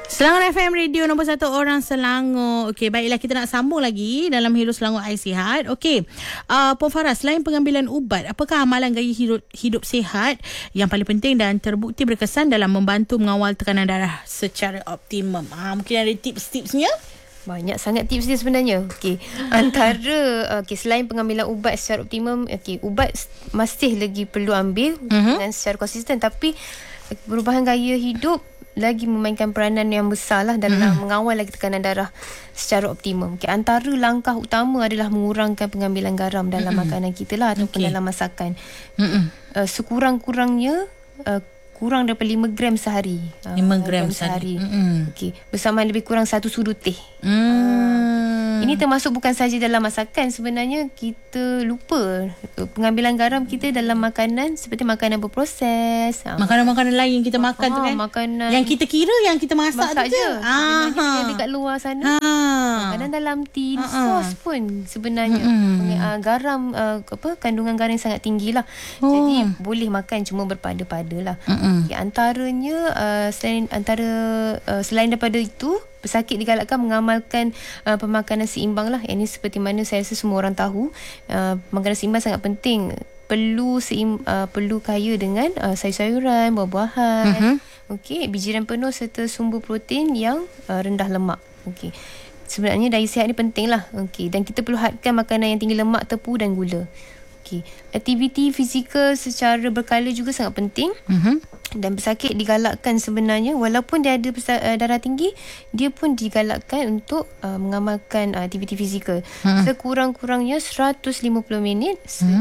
Selangor FM Radio nombor 1 orang Selangor. Okey, baiklah, kita nak sambung lagi dalam Hero Selangor Ais Sihat. Okey, Puan Farah, selain pengambilan ubat, apakah amalan gaya hidup sihat yang paling penting dan terbukti berkesan dalam membantu mengawal tekanan darah secara optimum? Mungkin ada tips-tipsnya? Banyak sangat tips dia sebenarnya. Okey, antara selain pengambilan ubat secara optimum, ubat masih lagi perlu ambil dengan secara konsisten, tapi perubahan gaya hidup lagi memainkan peranan yang besar lah dalam mengawal lagi tekanan darah secara optimum. Antara langkah utama adalah mengurangkan pengambilan garam dalam makanan kita lah, ataupun dalam masakan. Sekurang-kurangnya kurang daripada 5 gram sehari. 5 gram sehari. Bersama lebih kurang 1 sudu teh. Ini termasuk bukan saja dalam masakan. Sebenarnya kita lupa pengambilan garam kita dalam makanan, seperti makanan berproses, makanan-makanan lain yang kita makan tu kan, makanan yang kita kira yang kita masak tu je. Sebenarnya dekat luar sana, kadang dalam tea sos pun sebenarnya garam, kandungan garam sangat tinggi lah. Jadi boleh makan, cuma berpada-pada lah. Antaranya selain daripada itu, pesakit digalakkan mengamalkan pemakanan seimbang lah. Ini seperti mana saya rasa semua orang tahu, makanan seimbang sangat penting. Perlu kaya dengan sayur-sayuran, buah-buahan, bijiran penuh serta sumber protein yang rendah lemak. Sebenarnya daya sihat ni penting lah. Dan kita perlu hadkan makanan yang tinggi lemak, tepung dan gula. Aktiviti fizikal secara berkala juga sangat penting. Dan pesakit digalakkan sebenarnya, walaupun dia ada darah tinggi, dia pun digalakkan untuk mengamalkan aktiviti fizikal sekurang-kurangnya 150 minit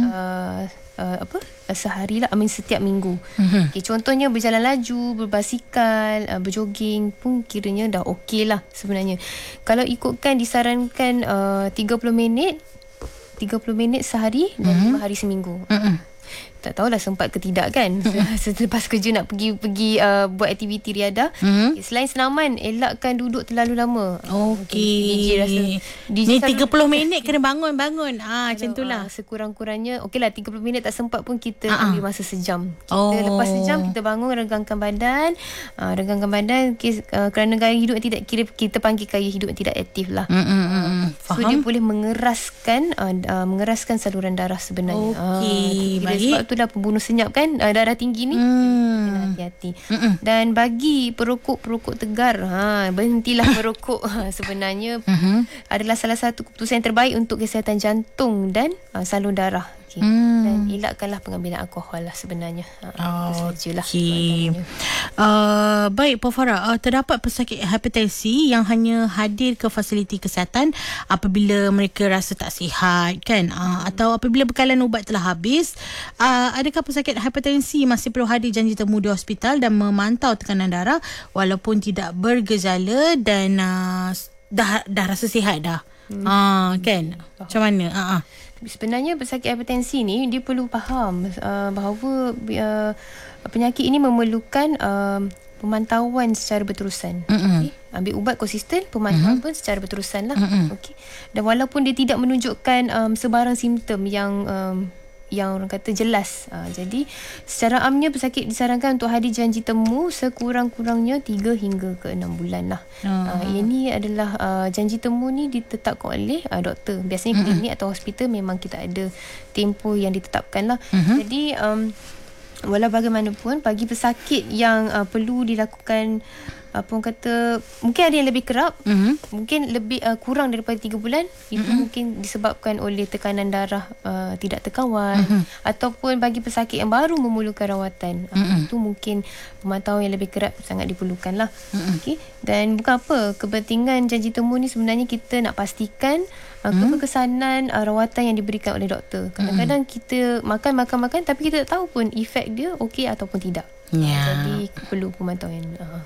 sehari lah, setiap minggu. Contohnya berjalan laju, berbasikal, berjoging pun kiranya dah okey lah sebenarnya. Kalau ikutkan disarankan 30 minit sehari dan 5 hari seminggu. Tak tahulah sempat ke tidak kan. Selepas kerja nak pergi buat aktiviti riadah. Selain senaman, elakkan duduk terlalu lama. Ni 30 minit kena bangun. Macam tu lah. Sekurang-kurangnya okeylah 30 minit tak sempat pun kita ambil masa sejam. Lepas sejam kita bangun, regangkan badan. Kerana gaya hidup yang tidak kira, kita panggil gaya hidup yang tidak aktif lah. So dia boleh mengeraskan saluran darah sebenarnya. Baik. Sebab tu dah pembunuh senyap kan, darah tinggi ni. Kena hati-hati. Dan bagi perokok tegar, berhentilah merokok. Sebenarnya adalah salah satu keputusan yang terbaik untuk kesihatan jantung dan saluran darah. Dan elakkanlah pengambilan alkohol lah sebenarnya. Baik Puan Farah, terdapat pesakit hipertensi yang hanya hadir ke fasiliti kesihatan apabila mereka rasa tak sihat kan, atau apabila bekalan ubat telah habis. Adakah pesakit hipertensi masih perlu hadir janji temu di hospital dan memantau tekanan darah walaupun tidak bergejala dan dah rasa sihat dah? Kan? Macam mana? Sebenarnya pesakit hipertensi ni dia perlu faham bahawa penyakit ini memerlukan pemantauan secara berterusan. Ambil ubat konsisten, pemantauan pun secara berterusan lah. Dan walaupun dia tidak menunjukkan sebarang simptom yang orang kata jelas, jadi secara amnya pesakit disarankan untuk hadir janji temu sekurang-kurangnya 3 hingga ke 6 bulan lah. Ini adalah janji temu ni ditetapkan oleh doktor. Biasanya klinik atau hospital memang kita ada tempoh yang ditetapkan lah. Jadi walau bagaimanapun, bagi pesakit yang perlu dilakukan mungkin ada yang lebih kerap, mungkin lebih kurang daripada 3 bulan, itu mungkin disebabkan oleh tekanan darah tidak terkawal, ataupun bagi pesakit yang baru memerlukan rawatan, itu mungkin pemantauan yang lebih kerap sangat diperlukan lah. Dan bukan apa, kepentingan janji temu ni sebenarnya kita nak pastikan kekesanan rawatan yang diberikan oleh doktor. Kadang-kadang kita makan tapi kita tak tahu pun efek dia okey ataupun tidak. Jadi perlu pemantauan.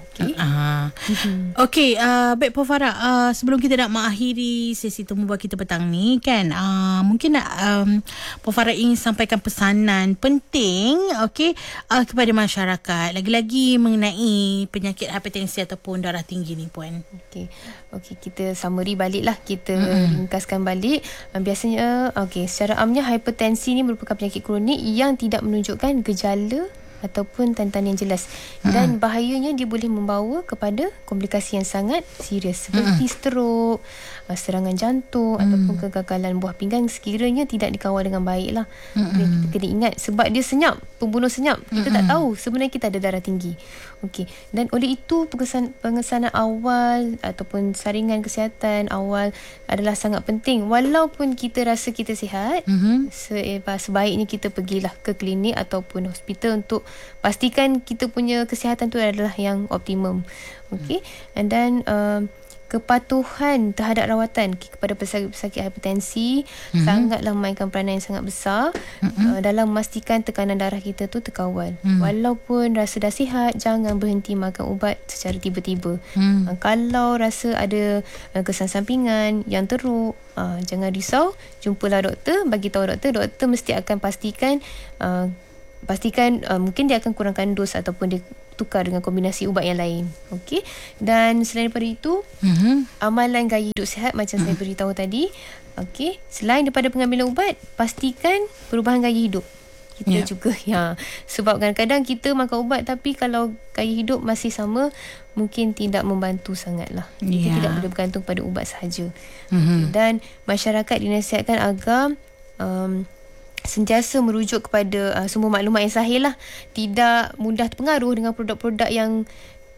Baik Puan Farah, sebelum kita nak mengakhiri sesi temu buat kita petang ni kan, mungkin nak Puan Farah ingin sampaikan pesanan penting kepada masyarakat, lagi-lagi mengenai penyakit hipertensi ataupun darah tinggi ni Puan. Kita summary balik lah, kita ringkaskan balik. Biasanya secara amnya hipertensi ni merupakan penyakit kronik yang tidak menunjukkan gejala ataupun tanda-tanda yang jelas. Dan bahayanya dia boleh membawa kepada komplikasi yang sangat serius seperti stroke, serangan jantung ataupun kegagalan buah pinggang sekiranya tidak dikawal dengan baik lah. Kita kena ingat sebab dia senyap, pembunuh senyap, kita tak tahu sebenarnya kita ada darah tinggi. Okey, dan oleh itu pengesanan awal ataupun saringan kesihatan awal adalah sangat penting. Walaupun kita rasa kita sihat, sebaiknya kita pergilah ke klinik ataupun hospital untuk pastikan kita punya kesihatan tu adalah yang optimum. Okey, and then kepatuhan terhadap rawatan kepada pesakit hipertensi sangatlah memainkan peranan yang sangat besar dalam memastikan tekanan darah kita tu terkawal. Walaupun rasa dah sihat, jangan berhenti makan ubat secara tiba-tiba. Kalau rasa ada kesan sampingan yang teruk, jangan risau, jumpalah doktor, bagi tahu doktor mesti akan pastikan mungkin dia akan kurangkan dos ataupun dia tukar dengan kombinasi ubat yang lain. Okey. Dan selain daripada itu, amalan gaya hidup sihat macam saya beritahu tadi. Okey. Selain daripada pengambilan ubat, pastikan perubahan gaya hidup kita juga. Sebab kadang-kadang kita makan ubat tapi kalau gaya hidup masih sama, mungkin tidak membantu sangatlah. Kita tidak boleh bergantung pada ubat sahaja. Okay. Dan masyarakat dinasihatkan agar sentiasa merujuk kepada semua maklumat yang sahih lah. Tidak mudah terpengaruh dengan produk-produk yang